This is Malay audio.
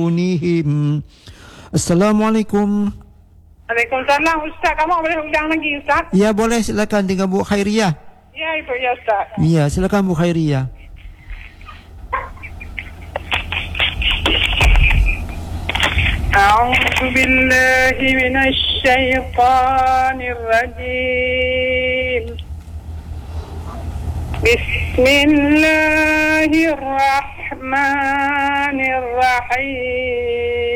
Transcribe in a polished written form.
dunihim. Assalamualaikum. Waalaikumsalam Ustaz. Kamu boleh undang lagi Ustaz? Ya boleh, silakan dengan Bu Khairiyah. Ya itu ya Ustaz. Ya silakan Bu Khairiyah. A'udzu billahi minasy syaithanir rajim. Bismillahirrahmanirrahim.